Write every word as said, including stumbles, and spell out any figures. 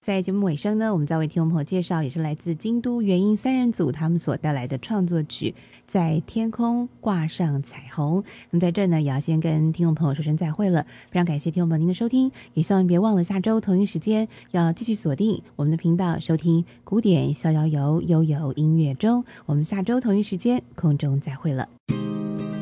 在节目尾声呢，我们再为听众朋友介绍，也是来自京都元音三人组他们所带来的创作曲《在天空挂上彩虹》。那么在这儿呢，也要先跟听众朋友说声再会了。非常感谢听众朋友您的收听，也希望您别忘了下周同一时间要继续锁定我们的频道，收听古典逍遥游悠游音乐中。我们下周同一时间空中再会了。